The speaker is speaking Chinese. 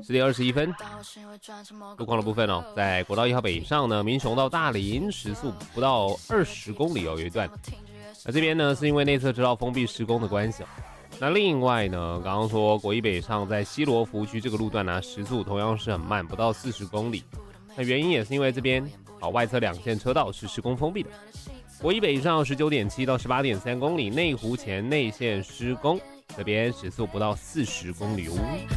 10:21，路况的部分哦，在国道1号北上呢，民雄到大林时速不到20公里哦，有一段。那这边呢是因为内侧车道封闭施工的关系哦。那另外呢，刚刚说国一北上在西罗服务区这个路段呢，时速同样是很慢，不到40公里。那原因也是因为这边外侧2线车道是施工封闭的。国一北上19.7到18.3公里，内湖前内线施工，这边时速不到40公里哦。